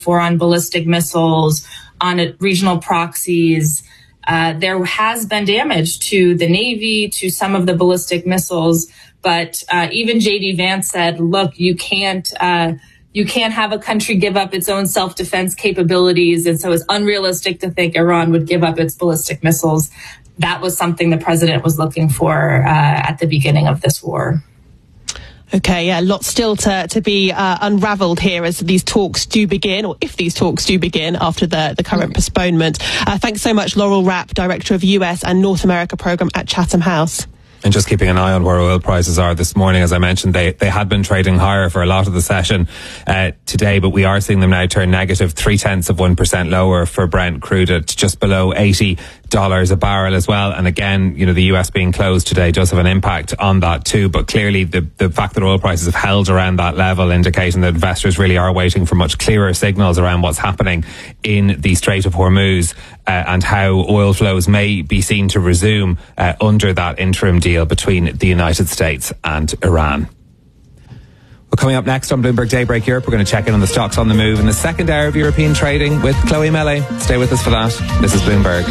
for on ballistic missiles, on regional proxies. There has been damage to the Navy, to some of the ballistic missiles. But even J.D. Vance said, look, you can't have a country give up its own self-defense capabilities. And so it's unrealistic to think Iran would give up its ballistic missiles. That was something the president was looking for at the beginning of this war. Okay, yeah, lots still to be unravelled here as these talks do begin, or if these talks do begin after the current postponement. Thanks so much, Laurel Rapp, Director of US and North America Programme at Chatham House. And just keeping an eye on where oil prices are this morning. As I mentioned, they had been trading higher for a lot of the session today, but we are seeing them now turn negative, 0.3% lower for Brent crude at just below $80 a barrel as well. And again, you know, the US being closed today does have an impact on that too. But clearly the fact that oil prices have held around that level, indicating that investors really are waiting for much clearer signals around what's happening in the Strait of Hormuz and how oil flows may be seen to resume under that interim deal between the United States and Iran. Well, coming up next on Bloomberg Daybreak Europe, we're going to check in on the stocks on the move in the second hour of European trading with Chloe Mele. Stay with us for that. This is Bloomberg.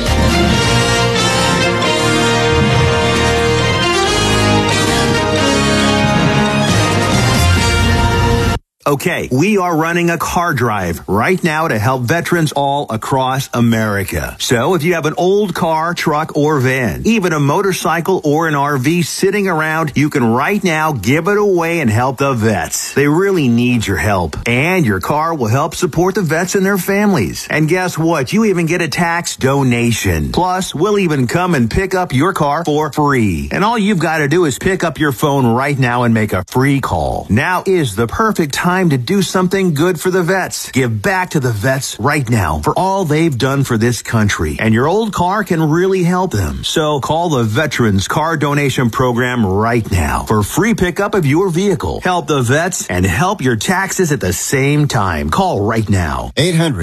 Okay, we are running a car drive right now to help veterans all across America. So if you have an old car, truck, or van, even a motorcycle or an RV sitting around, you can right now give it away and help the vets. They really need your help. And your car will help support the vets and their families. And guess what? You even get a tax donation. Plus, we'll even come and pick up your car for free. And all you've got to do is pick up your phone right now and make a free call. Now is the perfect time to do something good for the vets. Give back to the vets right now for all they've done for this country. And your old car can really help them. So call the Veterans Car Donation Program right now for free pickup of your vehicle. Help the vets and help your taxes at the same time. Call right now.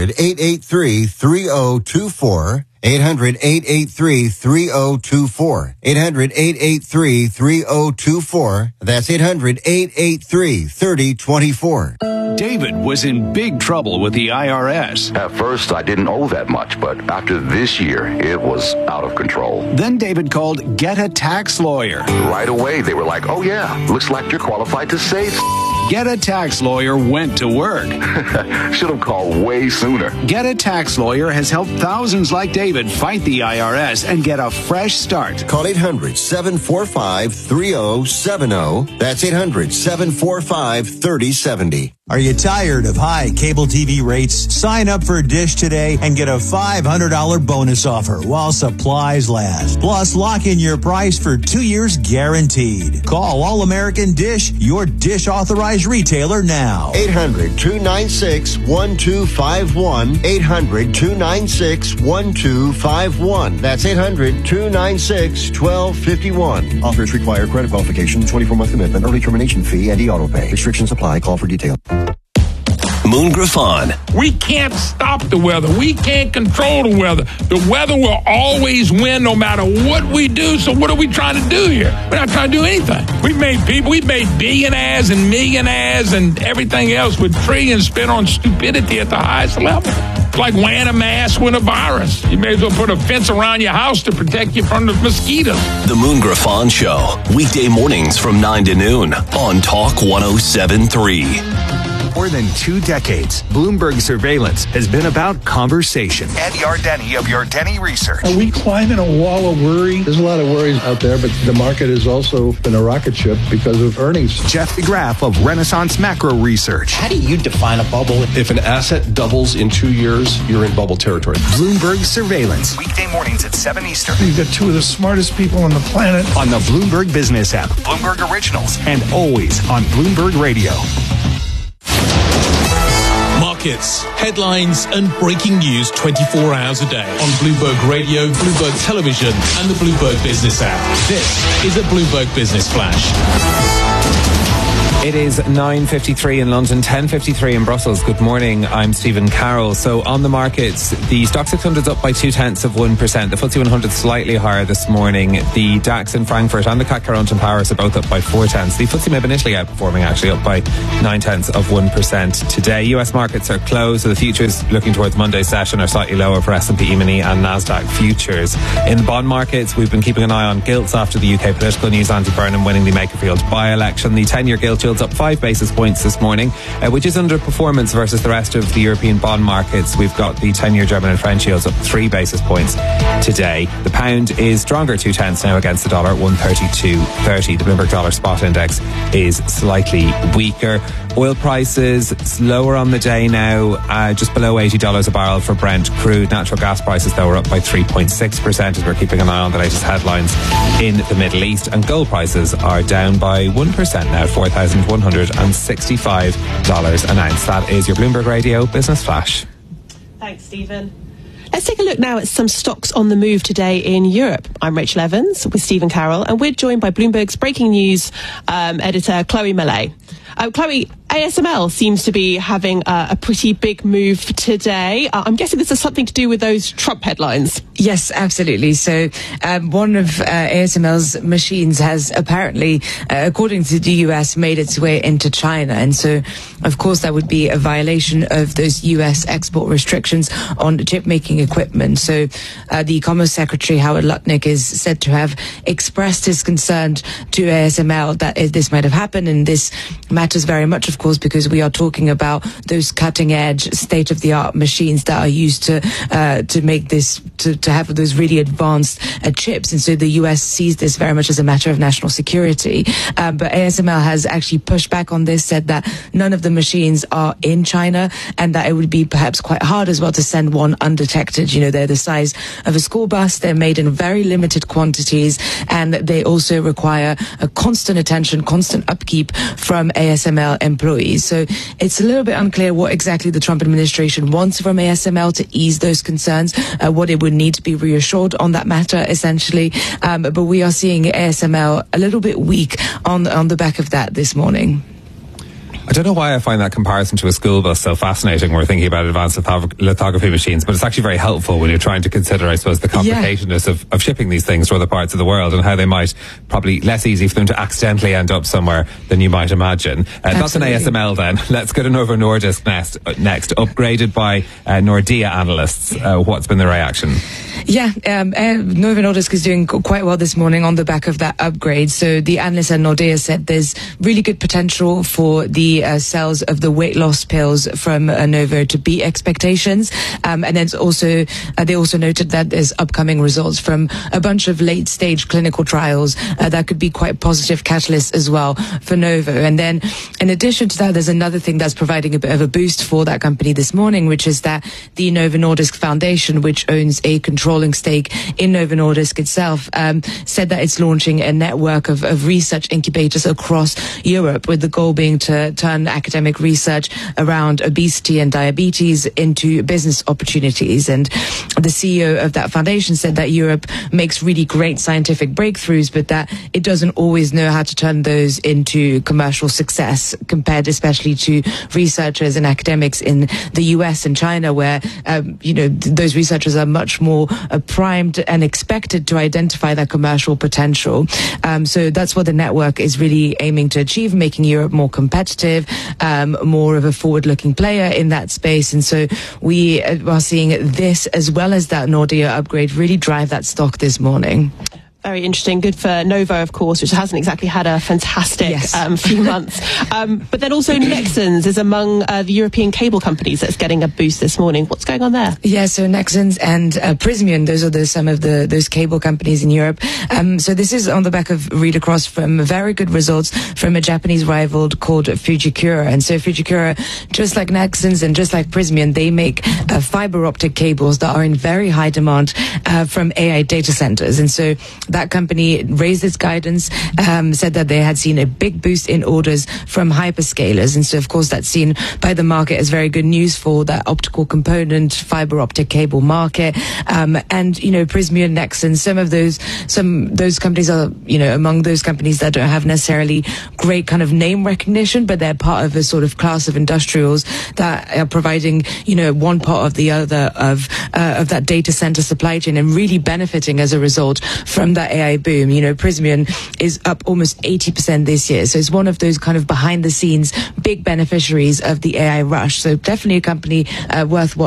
800-883-3024. 800-883-3024. 800-883-3024. That's 800-883-3024. David was in big trouble with the IRS. At first, I didn't owe that much, but after this year, it was out of control. Then David called Get a Tax Lawyer. Right away, they were like, oh yeah, looks like you're qualified to save. Get a Tax Lawyer went to work. Should have called way sooner. Get a Tax Lawyer has helped thousands like David fight the IRS and get a fresh start. Call 800-745-3070. That's 800-745-3070. Are you tired of high cable TV rates? Sign up for Dish today and get a $500 bonus offer while supplies last. Plus, lock in your price for 2 years guaranteed. Call All American Dish, your Dish authorized retailer now. 800-296-1251. 800-296-1251. That's 800-296-1251. Offers require credit qualification, 24-month commitment, early termination fee, and e-auto pay. Restrictions apply. Call for details. Moon Griffon. We can't stop the weather. We can't control the weather. The weather will always win no matter what we do. So what are we trying to do here? We're not trying to do anything. We've made billionaires and millionaires and everything else with trillions spent on stupidity at the highest level. It's like wearing a mask with a virus. You may as well put a fence around your house to protect you from the mosquitoes. The Moon Griffon Show. Weekday mornings from 9 to noon on Talk 107.3. More than 2 decades, Bloomberg Surveillance has been about conversation. Ed Yardeni of Yardeni Research. Are we climbing a wall of worry? There's a lot of worries out there, but the market has also been a rocket ship because of earnings. Jeff DeGraff of Renaissance Macro Research. How do you define a bubble? If an asset doubles in 2 years, you're in bubble territory. Bloomberg Surveillance. Weekday mornings at 7 Eastern. You've got 2 of the smartest people on the planet. On the Bloomberg Business app. Bloomberg Originals. And always on Bloomberg Radio. Markets, headlines, and breaking news 24 hours a day on Bloomberg Radio, Bloomberg Television, and the Bloomberg Business app. This is a Bloomberg Business Flash. It is 9:53 in London, 10:53 in Brussels. Good morning, I'm Stephen Carroll. So on the markets, the Stoxx 600 is up by 0.2%. The FTSE 100 slightly higher this morning. The DAX in Frankfurt and the CAC 40 in Paris are both up by 0.4. The FTSE MIB in Italy outperforming, actually up by 0.9% today. US markets are closed, so the futures looking towards Monday's session are slightly lower for S&P E-mini and Nasdaq futures. In the bond markets, we've been keeping an eye on gilts after the UK political news. Andy Burnham winning the Makerfield by-election. The 10-year gilt yield's up 5 basis points this morning, which is underperformance versus the rest of the European bond markets. We've got the 10-year German and French yields up 3 basis points today. The pound is stronger 0.2 now against the dollar, 132.30. The Bloomberg Dollar Spot Index is slightly weaker. Oil prices lower on the day now, just below $80 a barrel for Brent crude. Natural gas prices, though, are up by 3.6% as we're keeping an eye on the latest headlines in the Middle East. And gold prices are down by 1% now, $4,165 an ounce. That is your Bloomberg Radio Business Flash. Thanks, Stephen. Let's take a look now at some stocks on the move today in Europe. I'm Rachel Evans with Stephen Carroll, and we're joined by Bloomberg's breaking news editor, Chloe Millet. Chloe, ASML seems to be having a pretty big move today. I'm guessing this has something to do with those Trump headlines. Yes, absolutely. So one of ASML's machines has apparently, according to the US, made its way into China. And so, of course, that would be a violation of those US export restrictions on chip-making equipment. So the Commerce Secretary, Howard Lutnick, is said to have expressed his concern to ASML that this might have happened. And this matters very much, of course, because we are talking about those cutting-edge, state-of-the-art machines that are used to make this, to have those really advanced chips. And so the US sees this very much as a matter of national security. But ASML has actually pushed back on this, said that none of the machines are in China and that it would be perhaps quite hard as well to send one undetected. You know, they're the size of a school bus. They're made in very limited quantities, and they also require a constant attention, constant upkeep from ASML employees. So it's a little bit unclear what exactly the Trump administration wants from ASML to ease those concerns, what it would need to be reassured on that matter, essentially. But we are seeing ASML a little bit weak on the back of that this morning. I don't know why I find that comparison to a school bus so fascinating. We're thinking about advanced lithography machines, but it's actually very helpful when you're trying to consider, I suppose, the complicatedness of shipping these things to other parts of the world and how they might probably less easy for them to accidentally end up somewhere than you might imagine. That's an ASML then. Let's go to Novo Nordisk next. Upgraded by Nordea analysts. What's been the reaction? Yeah, Novo Nordisk is doing quite well this morning on the back of that upgrade. So the analysts at Nordea said there's really good potential for the sales of the weight loss pills from Novo to beat expectations. And then also, they also noted that there's upcoming results from a bunch of late stage clinical trials that could be quite positive catalysts as well for Novo. And then in addition to that, there's another thing that's providing a bit of a boost for that company this morning, which is that the Novo Nordisk Foundation, which owns a controlling stake in Novo Nordisk itself, said that it's launching a network of research incubators across Europe, with the goal being to turn academic research around obesity and diabetes into business opportunities. And the CEO of that foundation said that Europe makes really great scientific breakthroughs, but that it doesn't always know how to turn those into commercial success, compared especially to researchers and academics in the US and China, where those researchers are much more primed and expected to identify that commercial potential. So that's what the network is really aiming to achieve, making Europe more competitive, more of a forward-looking player in that space. And so we are seeing this, as well as that Nordea upgrade, really drive that stock this morning. Very interesting. Good for Novo, of course, which hasn't exactly had a fantastic few months. But then also Nexans is among the European cable companies that's getting a boost this morning. What's going on there? Yeah, so Nexans and Prysmian, those are some of those cable companies in Europe. So this is on the back of read across from very good results from a Japanese rival called Fujikura. And so Fujikura, just like Nexans and just like Prysmian, they make fiber optic cables that are in very high demand from AI data centers. And so that company raised its guidance, said that they had seen a big boost in orders from hyperscalers. And so, of course, that's seen by the market as very good news for that optical component, fiber optic cable market. And, you know, Prysmian, Nexans, some of those companies are, you know, among those companies that don't have necessarily great kind of name recognition, but they're part of a sort of class of industrials that are providing, you know, one part of the other of that data center supply chain and really benefiting as a result from that AI boom. You know, Prysmian is up almost 80% this year. So it's one of those kind of behind the scenes big beneficiaries of the AI rush. So definitely a company worth watching.